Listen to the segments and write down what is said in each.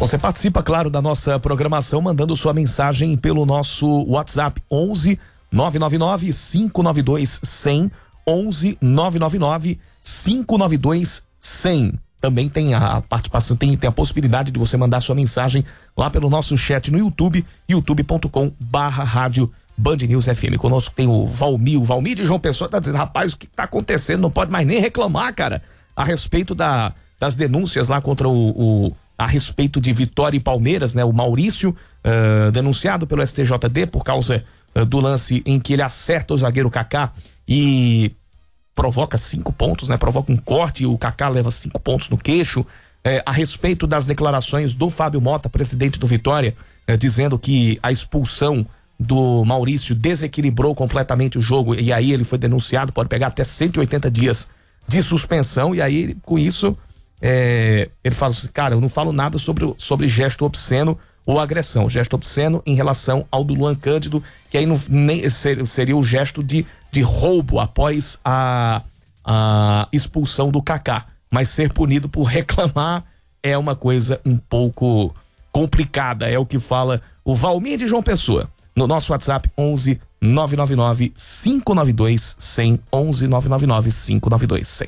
Você participa, claro, da nossa programação mandando sua mensagem pelo nosso WhatsApp 11 999 592 100 11 999 592 100. Também tem a participação, tem a possibilidade de você mandar sua mensagem lá pelo nosso chat no YouTube, youtube.com/rádio Band News FM. Conosco tem o Valmir de João Pessoa, tá dizendo, rapaz, o que tá acontecendo? Não pode mais nem reclamar, cara, a respeito das denúncias lá contra a respeito de Vitória e Palmeiras, né? O Maurício, denunciado pelo STJD por causa do lance em que ele acerta o zagueiro Kaká e provoca 5 pontos, né? Provoca um corte e o Kaká leva 5 pontos no queixo. A respeito das declarações do Fábio Mota, presidente do Vitória, dizendo que a expulsão do Maurício desequilibrou completamente o jogo e aí ele foi denunciado, pode pegar até 180 dias de suspensão, e aí com isso ele fala assim, cara, eu não falo nada sobre gesto obsceno ou agressão, gesto obsceno em relação ao do Luan Cândido, que aí nem seria o gesto de roubo após a expulsão do Kaká, mas ser punido por reclamar é uma coisa um pouco complicada, é o que fala o Valmir de João Pessoa no nosso WhatsApp 11 999 592 100 11 999 592 100.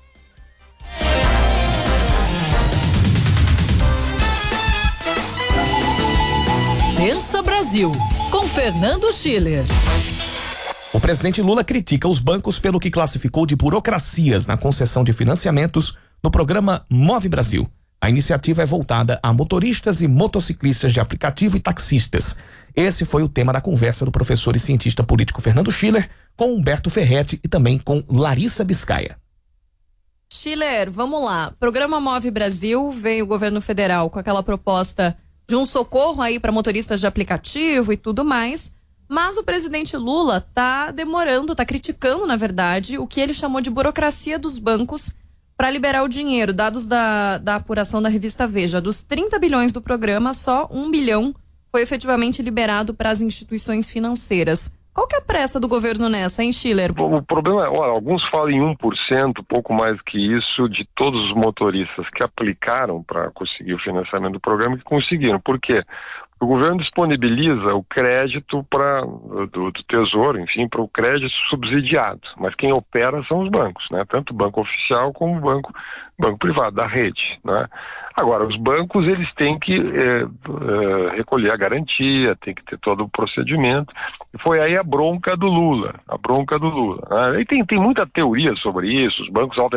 Pensa Brasil, com Fernando Schiller. O presidente Lula critica os bancos pelo que classificou de burocracias na concessão de financiamentos no programa Move Brasil. A iniciativa é voltada a motoristas e motociclistas de aplicativo e taxistas. Esse foi o tema da conversa do professor e cientista político Fernando Schiller com Humberto Ferretti e também com Larissa Biscaia. Schiller, vamos lá. Programa Move Brasil, veio o governo federal com aquela proposta de um socorro aí para motoristas de aplicativo e tudo mais, mas o presidente Lula tá criticando, na verdade, o que ele chamou de burocracia dos bancos para liberar o dinheiro. Dados da apuração da revista Veja, dos 30 bilhões do programa, só 1 bilhão foi efetivamente liberado para as instituições financeiras. Qual que é a pressa do governo nessa, hein, Schiller? O problema é, olha, alguns falam em 1%, pouco mais que isso, de todos os motoristas que aplicaram para conseguir o financiamento do programa, que conseguiram. Por quê? O governo disponibiliza o crédito do Tesouro, enfim, para o crédito subsidiado. Mas quem opera são os bancos, né? Tanto o banco oficial como o banco privado, da rede, né? Agora, os bancos, eles têm que recolher a garantia, tem que ter todo o procedimento. E foi aí a bronca do Lula, né? E tem muita teoria sobre isso, os bancos